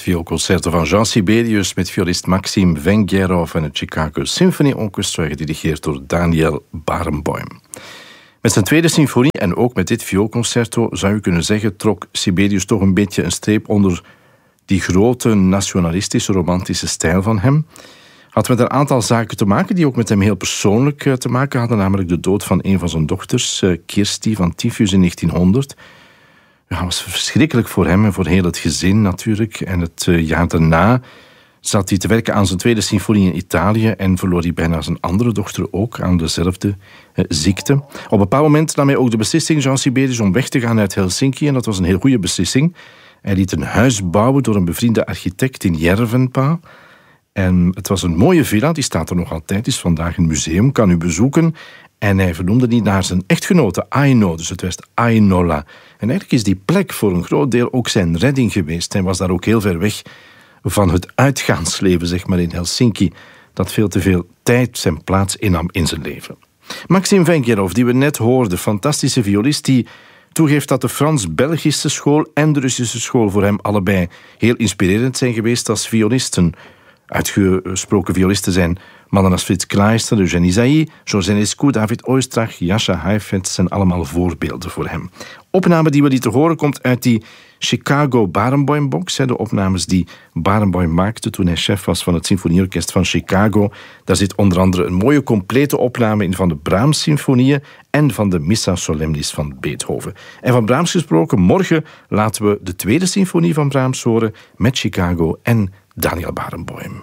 vioolconcerto van Jean Sibelius met violist Maxim Vengerov en het Chicago Symphony Orchestra, gedirigeerd door Daniel Barenboim. Met zijn tweede symfonie en ook met dit vioolconcerto zou je kunnen zeggen trok Sibelius toch een beetje een streep onder die grote nationalistische romantische stijl van hem. Had met een aantal zaken te maken die ook met hem heel persoonlijk te maken hadden, namelijk de dood van een van zijn dochters, Kirsty van tyfus in 1900. Ja, dat was verschrikkelijk voor hem en voor heel het gezin natuurlijk. En het jaar daarna zat hij te werken aan zijn tweede symfonie in Italië en verloor hij bijna zijn andere dochter ook aan dezelfde ziekte. Op een bepaald moment nam hij ook de beslissing, Jean Sibelius, om weg te gaan uit Helsinki en dat was een heel goede beslissing. Hij liet een huis bouwen door een bevriende architect in Järvenpää. En het was een mooie villa, die staat er nog altijd, is vandaag een museum, kan u bezoeken. En hij vernoemde die naar zijn echtgenote Aino, dus het werd Ainola. En eigenlijk is die plek voor een groot deel ook zijn redding geweest. Hij was daar ook heel ver weg van het uitgaansleven, zeg maar, in Helsinki, dat veel te veel tijd zijn plaats innam in zijn leven. Maxim Vengerov, die we net hoorden, fantastische violist, die toegeeft dat de Frans-Belgische school en de Russische school voor hem allebei heel inspirerend zijn geweest als violisten. Uitgesproken violisten zijn mannen als Frits Kleist, Eugène Zaï, Georges Enescu, David Oistrakh, Jascha Heifetz zijn allemaal voorbeelden voor hem. Opname die we lieten horen komt uit die Chicago Barenboim box. De opnames die Barenboim maakte toen hij chef was van het Symfonieorkest van Chicago. Daar zit onder andere een mooie complete opname in van de Brahms-symfonieën en van de Missa Solemnis van Beethoven. En van Brahms gesproken, morgen laten we de tweede symfonie van Brahms horen met Chicago en Daniel Barenboim.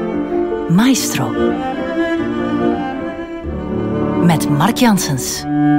Maestro met Mark Janssens.